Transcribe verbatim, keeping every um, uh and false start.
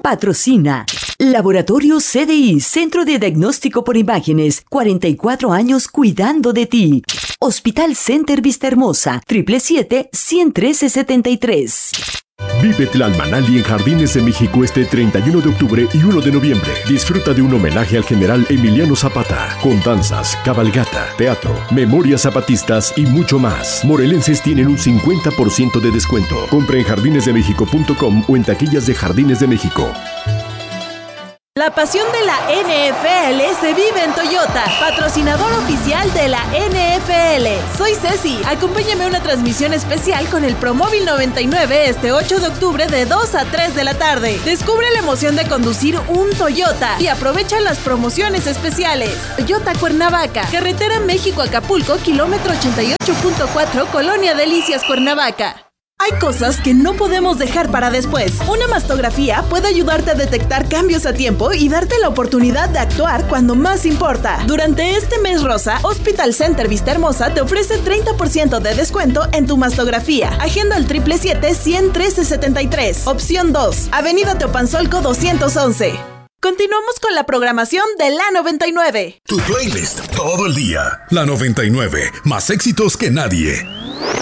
patrocina. Laboratorio C D I, Centro de Diagnóstico por Imágenes, cuarenta y cuatro años cuidando de ti. Hospital Center Vistahermosa, siete siete siete, uno cero uno tres, siete tres. Vive Tlalmanali en Jardines de México este treinta y uno de octubre y uno de noviembre. Disfruta de un homenaje al general Emiliano Zapata, con danzas, cabalgata, teatro, memorias zapatistas y mucho más. Morelenses tienen un cincuenta por ciento de descuento. Compra en jardines de méxico punto com o en taquillas de Jardines de México. La pasión de la N F L se vive en Toyota, patrocinador oficial de la N F L. Soy Ceci, acompáñame a una transmisión especial con el Promóvil noventa y nueve este ocho de octubre de dos a tres de la tarde. Descubre la emoción de conducir un Toyota y aprovecha las promociones especiales. Toyota Cuernavaca, carretera México-Acapulco, kilómetro ochenta y ocho punto cuatro, Colonia Delicias, Cuernavaca. Hay cosas que no podemos dejar para después. Una mastografía puede ayudarte a detectar cambios a tiempo y darte la oportunidad de actuar cuando más importa. Durante este mes rosa, Hospital Center Vistahermosa te ofrece treinta por ciento de descuento en tu mastografía. Agenda al siete siete siete, uno cero uno tres, siete tres. Opción dos, Avenida Teopanzolco doscientos once. Continuamos con la programación de la noventa y nueve. Tu playlist todo el día. La noventa y nueve, más éxitos que nadie.